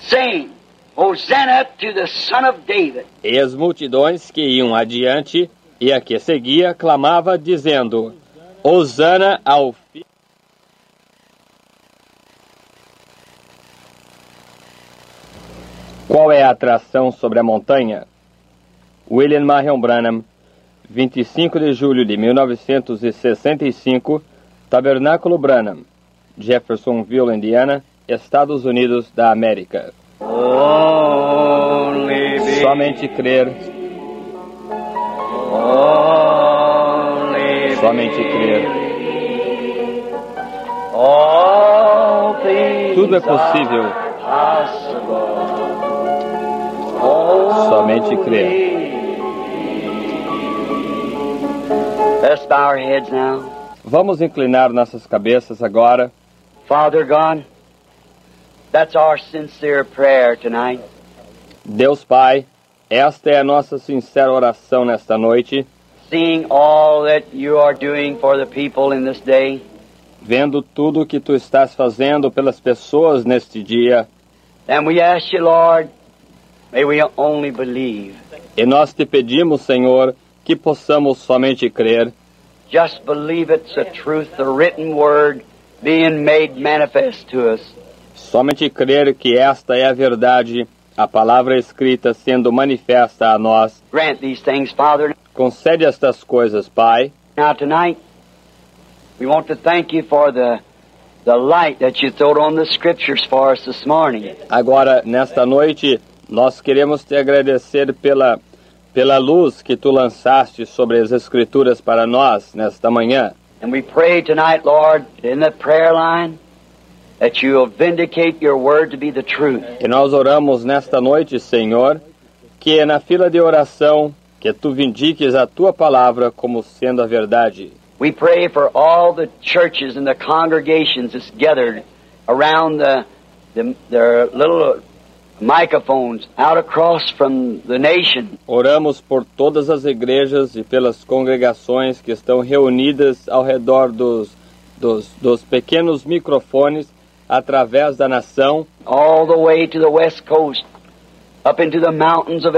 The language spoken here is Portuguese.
saying, Hosanna to the Son of David. E as multidões que iam adiante e a que seguia clamava dizendo, Hosana ao Filho. Qual é a atração sobre a montanha? William Marion Branham, 25 de julho de 1965, Tabernáculo Branham, Jeffersonville, Indiana, Estados Unidos da América. Somente crer. Somente crer. Tudo é possível. Somente crer. Let's bow our heads now. Vamos inclinar nossas cabeças agora. Father God, that's our sincere prayer tonight. Deus Pai, esta é a nossa sincera oração nesta noite. Seeing all that you are doing for the people in this day, Vendo tudo o que Tu estás fazendo pelas pessoas neste dia. and we ask you, Lord, may we only believe. E nós te pedimos, Senhor, que possamos somente crer. Just believe it's the truth, the written word being made manifest to us. Somente crer que esta é a verdade, a palavra escrita sendo manifesta a nós. Grant these things, Father. Concede estas coisas, Pai. Now tonight, we want to thank you for the light that you throwed on the scriptures for us this morning. Agora, nesta noite, nós queremos te agradecer pela luz que Tu lançaste sobre as Escrituras para nós nesta manhã. And we pray tonight, Lord, in the prayer line, that you will vindicate your word to be the truth. E nós oramos nesta noite, Senhor, que na fila de oração, que Tu vindiques a Tua palavra como sendo a verdade. We pray for all the churches and the congregations that's gathered around their little microphones out across from the nation. Oramos por todas as igrejas e pelas congregações que estão reunidas ao redor dos pequenos microfones através da nação. All the way to the west coast, up into the mountains of